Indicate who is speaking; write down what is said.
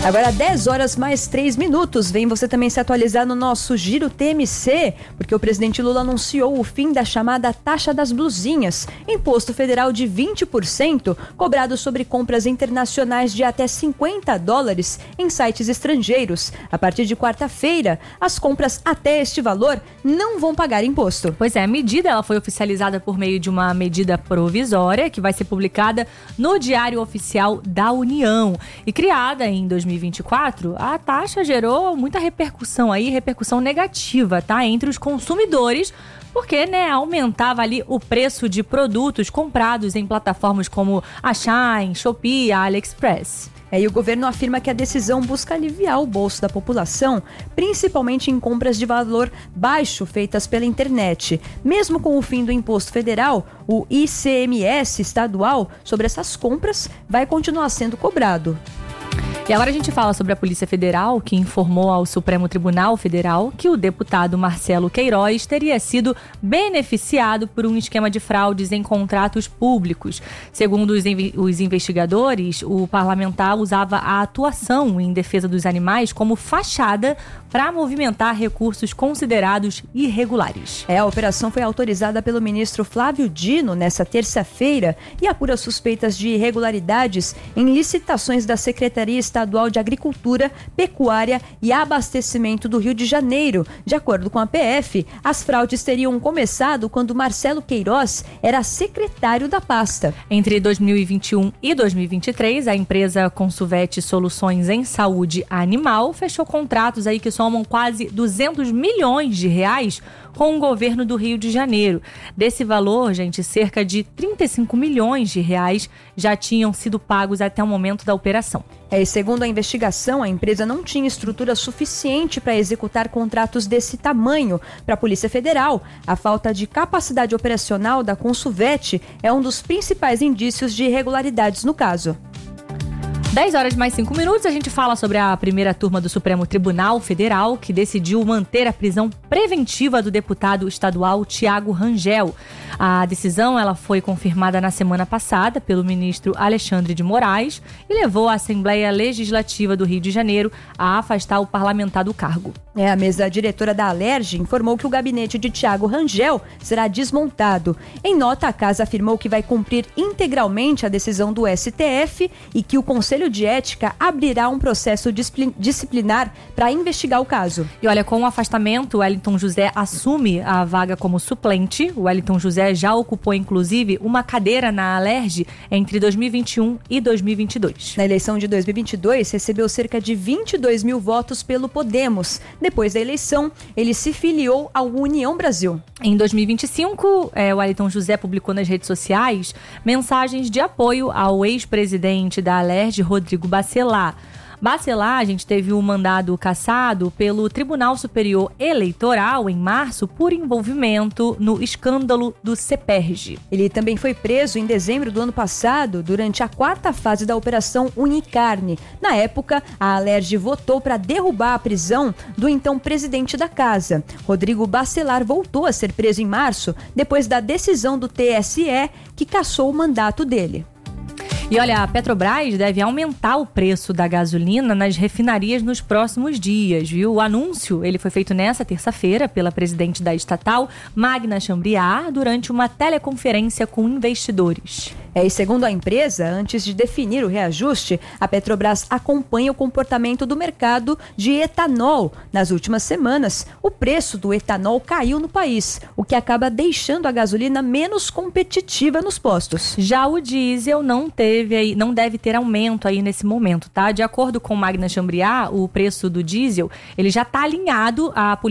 Speaker 1: Agora 10 horas mais 3 minutos. Vem você também se atualizar no nosso Giro TMC, porque o presidente Lula anunciou o fim da chamada taxa das blusinhas, imposto federal de 20% cobrado sobre compras internacionais de até $50 em sites estrangeiros. A partir de quarta-feira, as compras até este valor não vão pagar imposto.
Speaker 2: Pois é, a medida ela foi oficializada por meio de uma medida provisória que vai ser publicada no Diário Oficial da União. E criada em 2024, a taxa gerou muita repercussão negativa, tá? Entre os consumidores, porque, aumentava ali o preço de produtos comprados em plataformas como a Shein, Shopee e a AliExpress. E o governo afirma que a decisão busca aliviar o bolso da população, principalmente em compras de valor baixo feitas pela internet. Mesmo com o fim do imposto federal, o ICMS estadual sobre essas compras vai continuar sendo cobrado. E agora a gente fala sobre a Polícia Federal, que informou ao Supremo Tribunal Federal que o deputado Marcelo Queiroz teria sido beneficiado por um esquema de fraudes em contratos públicos. Segundo os investigadores, o parlamentar usava a atuação em defesa dos animais como fachada para movimentar recursos considerados irregulares. A operação foi autorizada pelo ministro Flávio Dino nesta terça-feira e apura suspeitas de irregularidades em licitações da Secretaria Estadual de Agricultura, Pecuária e Abastecimento do Rio de Janeiro. De acordo com a PF, as fraudes teriam começado quando Marcelo Queiroz era secretário da pasta. Entre 2021 e 2023, a empresa Consuvete Soluções em Saúde Animal fechou contratos aí que somam quase R$200 milhões com o governo do Rio de Janeiro. Desse valor, cerca de R$35 milhões já tinham sido pagos até o momento da operação. E segundo a investigação, a empresa não tinha estrutura suficiente para executar contratos desse tamanho. Para a Polícia Federal, a falta de capacidade operacional da Consuvete é um dos principais indícios de irregularidades no caso. 10 horas mais 5 minutos, a gente fala sobre a primeira turma do Supremo Tribunal Federal, que decidiu manter a prisão preventiva do deputado estadual Thiago Rangel. A decisão ela foi confirmada na semana passada pelo ministro Alexandre de Moraes e levou a Assembleia Legislativa do Rio de Janeiro a afastar o parlamentar do cargo. A mesa diretora da Alerj informou que o gabinete de Thiago Rangel será desmontado. Em nota, a casa afirmou que vai cumprir integralmente a decisão do STF e que o Conselho de Ética abrirá um processo disciplinar para investigar o caso. E olha, com o afastamento, o Wellington José assume a vaga como suplente. O Wellington José já ocupou, inclusive, uma cadeira na Alerj entre 2021 e 2022. Na eleição de 2022, recebeu cerca de 22 mil votos pelo Podemos. Depois da eleição, ele se filiou ao União Brasil. Em 2025, o Wellington José publicou nas redes sociais mensagens de apoio ao ex-presidente da Alerj, Rodrigo Bacelar. Bacelar, a gente teve um mandado cassado pelo Tribunal Superior Eleitoral em março por envolvimento no escândalo do CEPERJ. Ele também foi preso em dezembro do ano passado durante a quarta fase da Operação Unicarne. Na época, a Alerj votou para derrubar a prisão do então presidente da casa. Rodrigo Bacelar voltou a ser preso em março depois da decisão do TSE que cassou o mandato dele. E olha, a Petrobras deve aumentar o preço da gasolina nas refinarias nos próximos dias, viu? O anúncio ele foi feito nessa terça-feira pela presidente da estatal, Magna Chambriard, durante uma teleconferência com investidores. E segundo a empresa, antes de definir o reajuste, a Petrobras acompanha o comportamento do mercado de etanol. Nas últimas semanas, o preço do etanol caiu no país, o que acaba deixando a gasolina menos competitiva nos postos. Já o diesel não deve ter aumento aí nesse momento, tá? De acordo com Magna Chambriard, o preço do diesel ele já está alinhado à política